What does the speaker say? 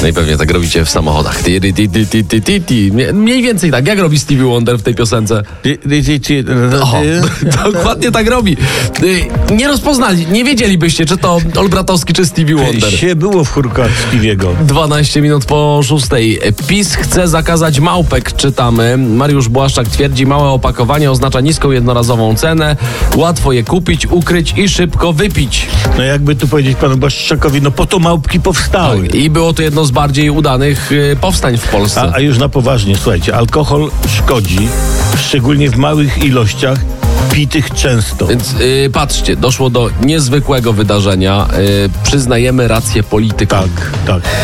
No i pewnie tak robicie w samochodach. Mniej więcej tak, jak robi Stevie Wonder w tej piosence. O, dokładnie tak robi. Nie rozpoznali, nie wiedzielibyście, czy to Olbratowski, czy Stevie Wonder. Się było w chórkach Stevie'ego. 12 minut po 6. PiS chce zakazać małpek, czytamy. Mariusz Błaszczak twierdzi, małe opakowanie oznacza niską jednorazową cenę, łatwo je kupić, ukryć i szybko wypić. No jakby tu powiedzieć panu Błaszczakowi, no po to małpki powstały. I było to jedno z bardziej udanych powstań w Polsce. A już na poważnie, słuchajcie, alkohol szkodzi, szczególnie w małych ilościach, pitych często. Więc patrzcie, doszło do niezwykłego wydarzenia. Przyznajemy rację politykom. Tak.